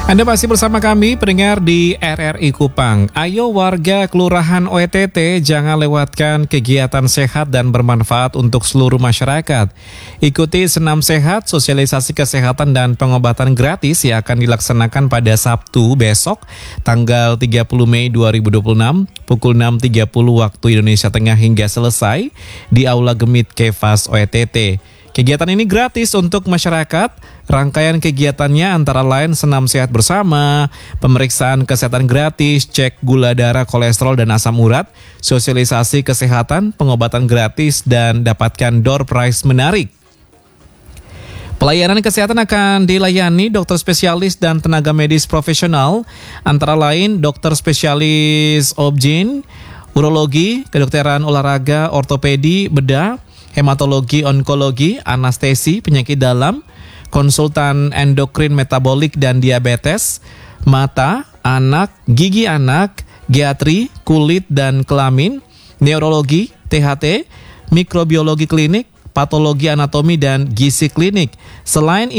Anda masih bersama kami, pendengar di RRI Kupang. Ayo warga Kelurahan OETT, jangan lewatkan kegiatan sehat dan bermanfaat untuk seluruh masyarakat. Ikuti senam sehat, sosialisasi kesehatan dan pengobatan gratis yang akan dilaksanakan pada Sabtu besok, tanggal 30 Mei 2026, pukul 6.30 waktu Indonesia Tengah hingga selesai di Aula Gemit Kefas OETT. Kegiatan ini gratis untuk masyarakat. Rangkaian kegiatannya antara lain senam sehat bersama, pemeriksaan kesehatan gratis, cek gula darah, kolesterol, dan asam urat, sosialisasi kesehatan, pengobatan gratis, dan dapatkan door prize menarik. Pelayanan kesehatan akan dilayani dokter spesialis dan tenaga medis profesional, antara lain dokter spesialis obgyn, urologi, kedokteran olahraga, ortopedi, bedah, hematologi, onkologi, anestesi, penyakit dalam, konsultan endokrin, metabolik, dan diabetes, mata, anak, gigi anak, giatri, kulit dan kelamin, neurologi, THT, mikrobiologi klinik, patologi anatomi, dan gizi klinik. Selain